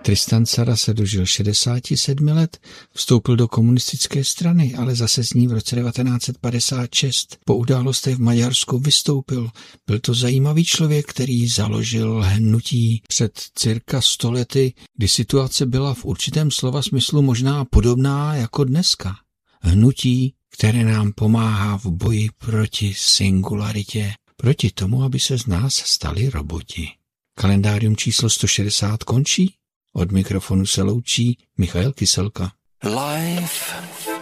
Tristan Tzara se dožil 67 let, vstoupil do komunistické strany, ale zase z ní v roce 1956 po událostech v Maďarsku vystoupil. Byl to zajímavý člověk, který založil hnutí před cirka 100 lety, kdy situace byla v určitém slova smyslu možná podobná jako dneska. Hnutí, které nám pomáhá v boji proti singularitě, proti tomu, aby se z nás stali roboti. Kalendárium číslo 160 končí. Od mikrofonu se loučí Michael Kyselka. Life